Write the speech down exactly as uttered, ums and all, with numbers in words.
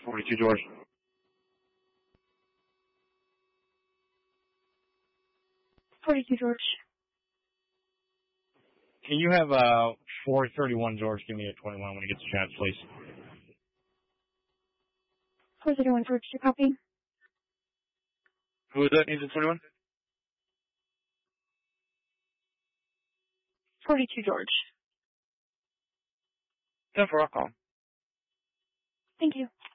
forty-two George. forty-two George. Can you have uh four thirty-one George give me a twenty-one when he gets a chance, please? four thirty-one George, to copy. Who is that? Needs a twenty-one? forty-two George. ten four, I'll call. Thank you.